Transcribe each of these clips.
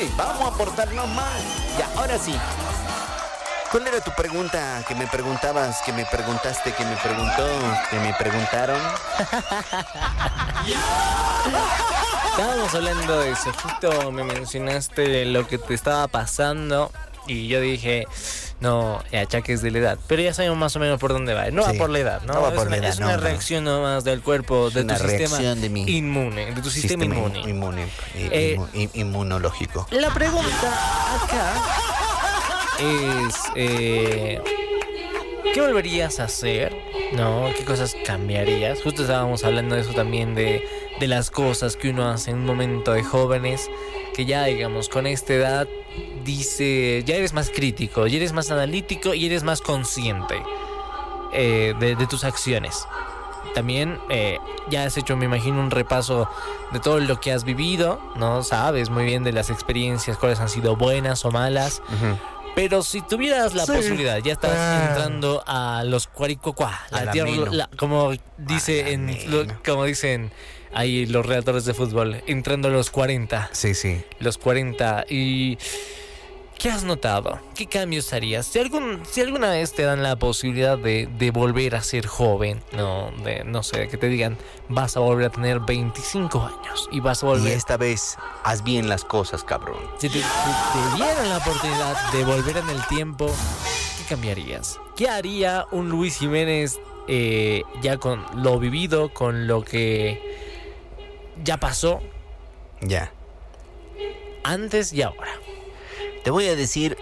vamos a portarnos mal. Ya, ahora sí. ¿Cuál era tu pregunta que me preguntabas, que me preguntaste, que me preguntó, que me preguntaron? Estábamos hablando de eso, justo me mencionaste lo que te estaba pasando y yo dije, no, achaques de la edad, pero ya sabemos más o menos por dónde va. No va por la edad, ¿no? No va por la edad, es una reacción nomás del cuerpo, de tu sistema inmune, de tu sistema inmune. Inmunológico. La pregunta acá es, ¿qué volverías a hacer? ¿No? ¿Qué cosas cambiarías? Justo estábamos hablando de eso también, de las cosas que uno hace en un momento de jóvenes, que ya, digamos, con esta edad, dice, ya eres más crítico, ya eres más analítico y eres más consciente de tus acciones. También ya has hecho, me imagino, un repaso de todo lo que has vivido, ¿no? Sabes muy bien de las experiencias, cuáles han sido buenas o malas. Uh-huh. Pero si tuvieras la posibilidad, ya estás entrando a los cuaricuacuá, como dicen ahí los redactores de fútbol, entrando a los 40. Sí. Los 40. ¿Y qué has notado? ¿Qué cambios harías? Si alguna vez te dan la posibilidad de volver a ser joven, no sé, que te digan, vas a volver a tener 25 años y vas a volver... Y esta vez, haz bien las cosas, cabrón. Si te dieran la oportunidad de volver en el tiempo, ¿qué cambiarías? ¿Qué haría un Luis Jiménez ya con lo vivido, con lo que ya pasó? Ya. Antes y ahora. Te voy a decir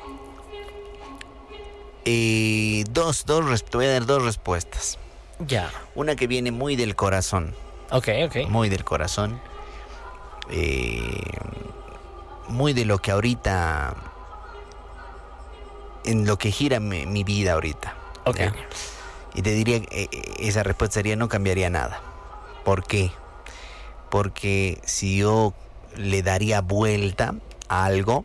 te voy a dar dos respuestas. Ya. Una que viene muy del corazón. Ok. Muy del corazón. Muy de lo que ahorita... En lo que gira mi vida ahorita. Ok. ¿Ya? Y te diría, esa respuesta sería, no cambiaría nada. ¿Por qué? Porque si yo le daría vuelta a algo...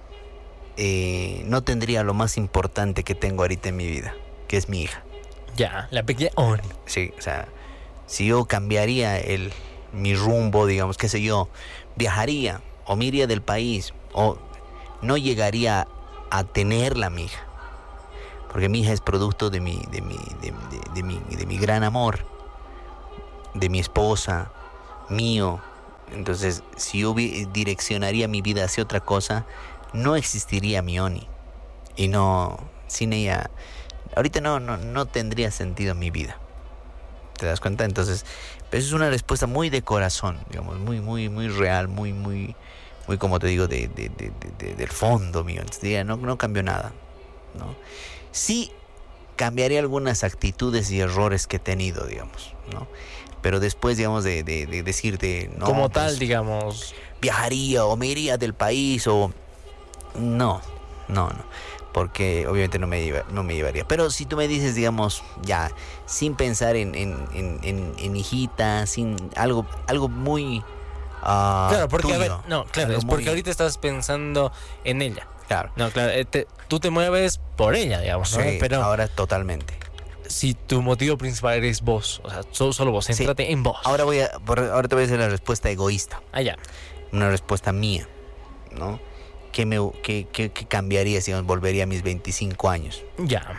no tendría lo más importante que tengo ahorita en mi vida, que es mi hija. Ya, la pequeña Oni. Sí, o sea, si yo cambiaría mi rumbo, digamos, qué sé yo, viajaría o me iría del país o no llegaría a tenerla a mi hija, porque mi hija es producto de mi gran amor, de mi esposa, mío. Entonces, si yo direccionaría mi vida hacia otra cosa, no existiría mi Oni. Y no, sin ella, ahorita no tendría sentido mi vida. ¿Te das cuenta? Entonces, pues es una respuesta muy de corazón, digamos, muy real, muy como te digo, del fondo mío. Entonces, diría, no cambio nada, ¿no? Sí cambiaría algunas actitudes y errores que he tenido, digamos, ¿no? Pero después, digamos, de decirte, no, como tal, pues, digamos, viajaría o me iría del país o... No, porque obviamente no me llevaría. Pero si tú me dices, digamos, ya, sin pensar en hijita, sin algo muy claro, porque tuyo, a ver, no, claro, es porque ahorita estás pensando en ella. Claro. No, claro, tú te mueves por ella, digamos, ¿no? Sí, pero ahora totalmente. Si tu motivo principal eres vos, o sea, solo vos, céntrate en vos. Ahora te voy a hacer la respuesta egoísta. Ya. Una respuesta mía, ¿no? ¿Qué cambiaría si volvería a mis 25 años? Ya.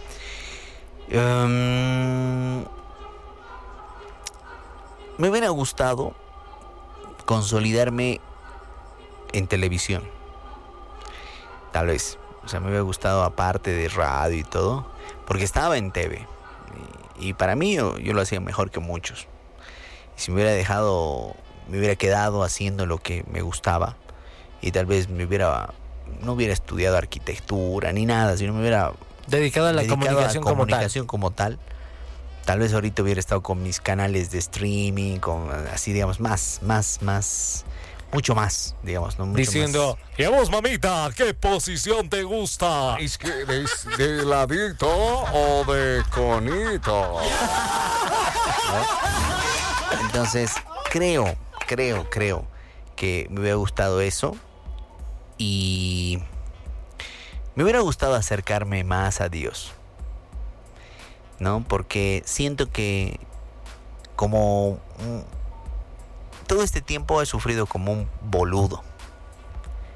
Me hubiera gustado consolidarme en televisión. Tal vez. O sea, me hubiera gustado, aparte de radio y todo, porque estaba en TV. Y para mí yo lo hacía mejor que muchos. Y si me hubiera quedado haciendo lo que me gustaba. Y tal vez no hubiera estudiado arquitectura ni nada, sino me hubiera dedicado a la comunicación como tal. Tal vez ahorita hubiera estado con mis canales de streaming, con así, digamos, mucho más, digamos, ¿no? Mucho diciendo, más. ¿y a vos, mamita, qué posición te gusta? ¿Es que de ladito o de conito? ¿No? Entonces, creo que me hubiera gustado eso. Y me hubiera gustado acercarme más a Dios, ¿no? Porque siento que todo este tiempo he sufrido como un boludo,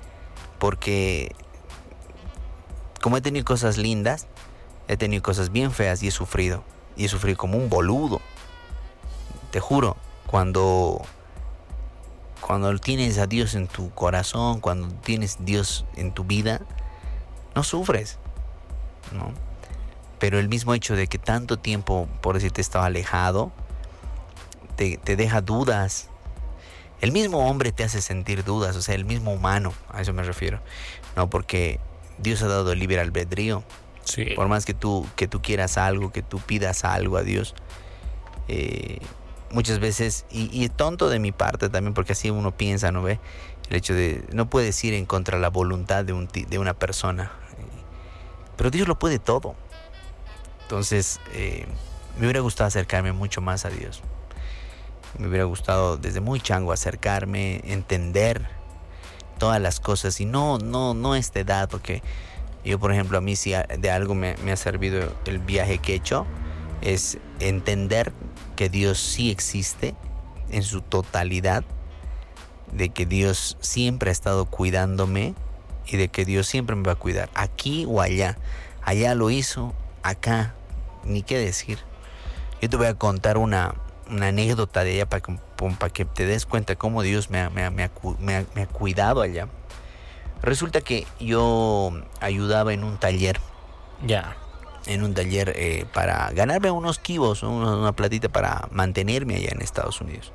porque como he tenido cosas lindas, he tenido cosas bien feas y he sufrido como un boludo. Te juro, cuando tienes a Dios en tu corazón, cuando tienes Dios en tu vida, no sufres, ¿no? Pero el mismo hecho de que tanto tiempo, por decirte, estaba alejado, te deja dudas. El mismo hombre te hace sentir dudas, o sea, el mismo humano, a eso me refiero, ¿no? Porque Dios ha dado el libre albedrío. Sí. Por más que tú quieras algo, que tú pidas algo a Dios, muchas veces, y es tonto de mi parte también, porque así uno piensa, ¿no ve? El hecho de, no puedes ir en contra de la voluntad de una persona, pero Dios lo puede todo. Entonces, me hubiera gustado acercarme mucho más a Dios. Me hubiera gustado desde muy chango acercarme, entender todas las cosas, y no a esta edad, porque yo, por ejemplo, a mí si de algo me ha servido el viaje que he hecho, es entender que Dios sí existe en su totalidad, de que Dios siempre ha estado cuidándome y de que Dios siempre me va a cuidar, aquí o allá. Allá lo hizo, acá ni qué decir. Yo te voy a contar una anécdota de allá para que te des cuenta cómo Dios me ha cuidado allá. Resulta que yo ayudaba en un taller. Ya. En un taller para ganarme unos quibos, una platita para mantenerme allá en Estados Unidos.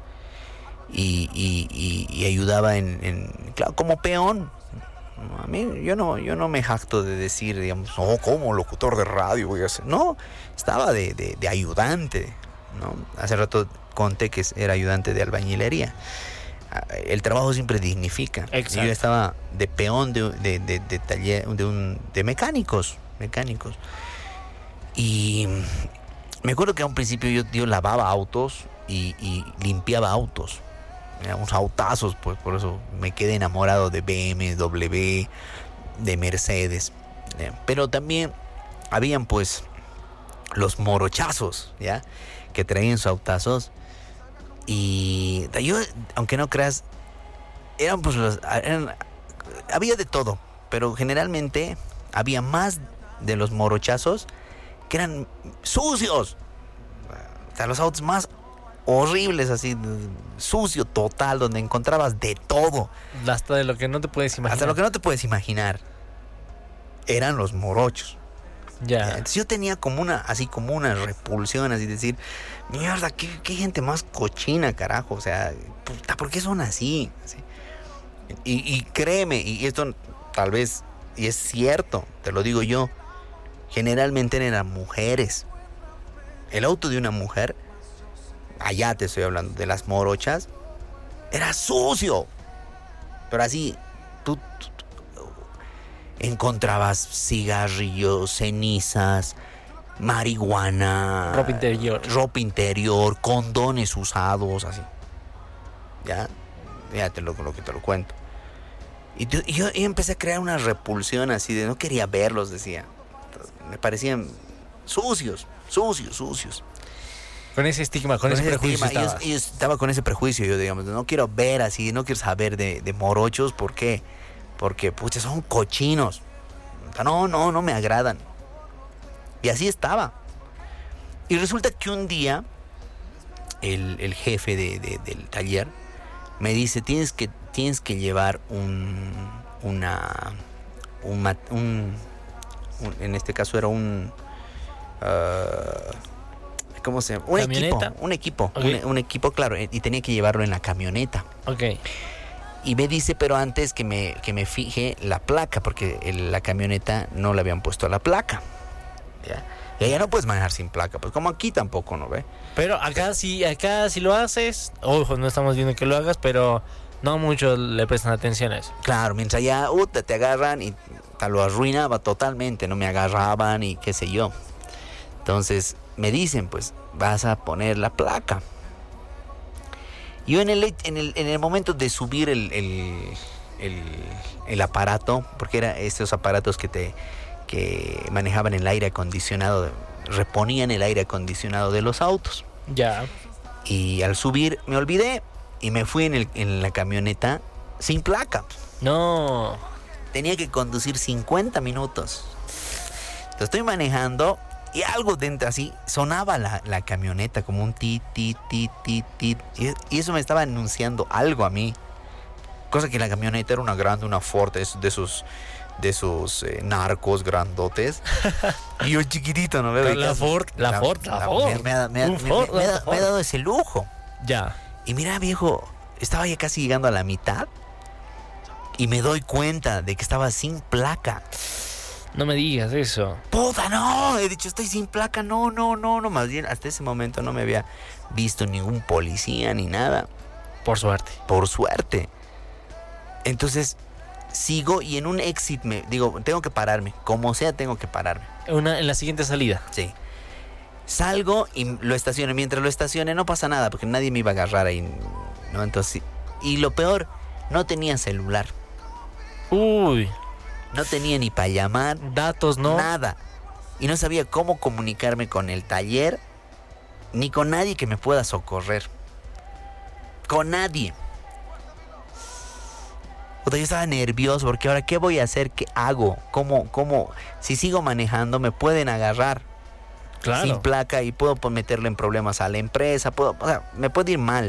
Y ayudaba claro, como peón. A mí, yo no me jacto de decir, digamos, no, como locutor de radio voy a ser. No, estaba de ayudante, ¿no? Hace rato conté que era ayudante de albañilería. El trabajo siempre dignifica. Exacto. Yo estaba de peón de taller, de mecánicos. Y me acuerdo que a un principio yo lavaba autos y limpiaba autos. Unos autazos, pues por eso me quedé enamorado de BMW, de Mercedes. Pero también habían pues los morochazos, ¿ya? Que traían sus autazos. Y yo, aunque no creas, había de todo, pero generalmente había más de los morochazos que eran sucios. O sea, los autos más horribles, así, sucio total, donde encontrabas de todo. Hasta de lo que no te puedes imaginar. Hasta lo que no te puedes imaginar. Eran los morochos. Ya. Entonces yo tenía como una repulsión, así decir, mierda, qué gente más cochina, carajo. O sea, puta, ¿por qué son así? Así. Y créeme, y esto tal vez, y es cierto, te lo digo yo, generalmente eran mujeres. El auto de una mujer, allá te estoy hablando de las morochas, era sucio. Pero así, tú encontrabas cigarrillos, cenizas, marihuana, ropa interior, condones usados, así. Ya te lo cuento. Y yo empecé a crear una repulsión así de no quería verlos, decía. Me parecían sucios. Con ese estigma, con ese prejuicio estabas. Yo estaba con ese prejuicio, yo digamos, no quiero ver así, no quiero saber de morochos, ¿por qué? Porque, pucha, son cochinos. No me agradan. Y así estaba. Y resulta que un día, el jefe del taller me dice, tienes que llevar en este caso era ¿cómo se llama? Un equipo, Okay. un equipo, claro, y tenía que llevarlo en la camioneta. Ok. Y me dice, pero antes que me fije la placa, porque la camioneta no le habían puesto la placa. ¿Ya? Y allá no puedes manejar sin placa, pues como aquí tampoco, ¿no ve? Pero acá sí lo haces, ojo, no estamos viendo que lo hagas, pero no muchos le prestan atención a eso. Claro, mientras allá te agarran y te lo arruinaba totalmente, no me agarraban y qué sé yo. Entonces me dicen, pues vas a poner la placa. Yo en el momento de subir el aparato, porque era estos aparatos que manejaban el aire acondicionado, reponían el aire acondicionado de los autos. Ya. Y al subir me olvidé y me fui en la camioneta sin placa. No. tenía que conducir 50 minutos. Entonces estoy manejando y algo dentro así, sonaba la camioneta como un tit, tit, tit, tit, tit. Y eso me estaba anunciando algo a mí. Cosa que la camioneta era una grande, una Ford, de esos narcos grandotes. Y yo chiquitito, ¿no veo? La Ford. Me ha dado ese lujo. Ya. Y mira, viejo, estaba ya casi llegando a la mitad y me doy cuenta de que estaba sin placa. No me digas eso. ¡Puta, no! He dicho, estoy sin placa. No. Más bien, hasta ese momento no me había visto ningún policía ni nada. Por suerte. Por suerte. Entonces, sigo y en un exit me digo, tengo que pararme. Como sea, tengo que pararme. En la siguiente salida. Sí. Salgo y lo estaciono. Mientras lo estacione no pasa nada porque nadie me iba a agarrar ahí, ¿no? Entonces, y lo peor, no tenía celular. Uy. No tenía ni para llamar. Datos, ¿no? Nada. Y no sabía cómo comunicarme con el taller ni con nadie que me pueda socorrer. Con nadie. Yo estaba nervioso porque ahora, ¿qué voy a hacer? ¿Qué hago? ¿Cómo? Si sigo manejando me pueden agarrar. Claro. Sin placa y puedo meterle en problemas a la empresa. Me puede ir mal.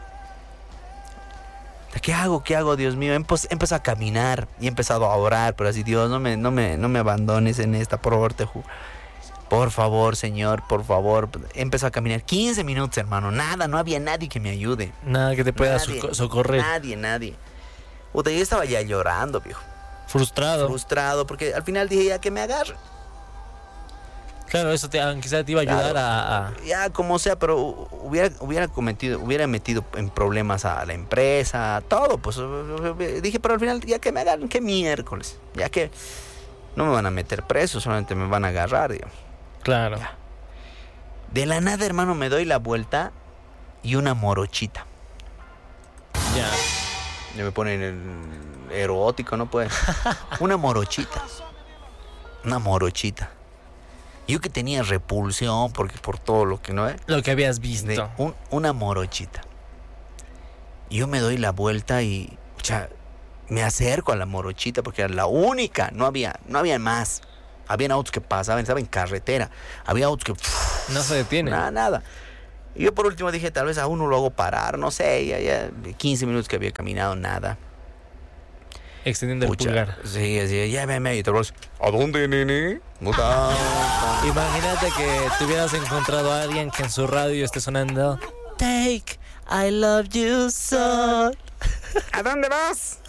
¿Qué hago, Dios mío? Empecé a caminar y he empezado a orar, pero así, Dios, no me abandones en esta, por favor, te juro. Por favor, Señor, por favor. Empezó a caminar 15 minutos, hermano. Nada, no había nadie que me ayude. Nada que te pueda socorrer. Nadie. Yo estaba ya llorando, viejo. Frustrado. Porque al final dije, ya que me agarre. Claro, eso aunque sea te iba a ayudar a... Ya, como sea, pero hubiera metido en problemas a la empresa, todo, pues dije, pero al final, ya que me agarren, qué miércoles, ya que no me van a meter preso, solamente me van a agarrar, digamos. Claro. Ya. De la nada, hermano, me doy la vuelta y una morochita. Ya. Ya me ponen el erótico, no puede. Una morochita. Yo que tenía repulsión por todo lo que no es. Lo que habías visto. Una morochita. Yo me doy la vuelta y me acerco a la morochita porque era la única. No había más. Habían autos que pasaban, estaba en carretera. Había autos que... no se detienen. Nada. Y yo por último dije, tal vez a uno lo hago parar. No sé, ya 15 minutos que había caminado, nada. Extendiendo el pulgar. Sí, así, ya me y te hablas, ¿a dónde, nene? Imagínate que te hubieras encontrado a alguien que en su radio esté sonando Take, I love you so. ¿A dónde vas?